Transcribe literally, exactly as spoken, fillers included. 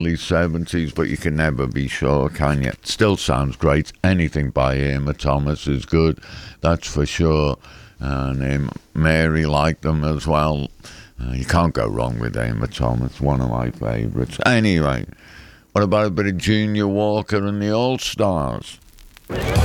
early seventies, but you can never be sure, can you? Still sounds great. Anything by Emma Thomas is good, that's for sure. And um, Mary liked them as well. Uh, you can't go wrong with Emma Thomas, one of my favourites. Anyway, what about a bit of Junior Walker and the All Stars?